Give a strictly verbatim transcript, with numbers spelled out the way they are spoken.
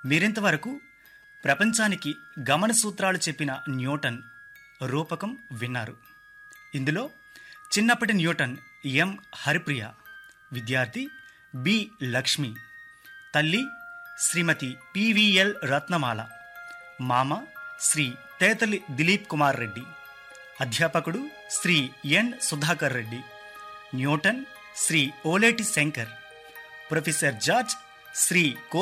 మీరింతవరకు ప్రపంచానికి గమన సూత్రాలు చెప్పిన న్యూటన్ రూపకం విన్నారు. ఇందులో చిన్నప్పటి న్యూటన్ ఎం హరిప్రియ, విద్యార్థి బి లక్ష్మి, తల్లి శ్రీమతి పివిఎల్ రత్నమాల, మామ శ్రీ తేతలి దిలీప్ కుమార్ రెడ్డి, అధ్యాపకుడు శ్రీ ఎన్ Sudhakar Reddy, Newton Shri Oleti Shankar, professor George Shri